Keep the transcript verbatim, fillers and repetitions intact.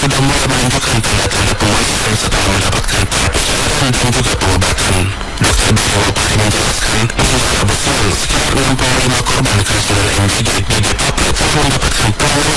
sudah mulai menunjukkan tanda-tanda pemulihan setelah mendapatkan terapi cairan dan juga pengobatan. Dokter Bayu Pari menjelaskan bahwa Rabu siang sekitar enam puluh lima korban keracunan M D G di Depok telah mendapatkan perawatan